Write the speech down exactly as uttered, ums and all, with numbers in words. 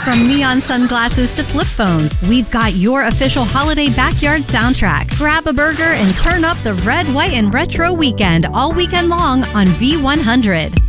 From neon sunglasses to flip phones, we've got your official holiday backyard soundtrack. Grab a burger and turn up the red, white, and retro weekend all weekend long on V one hundred.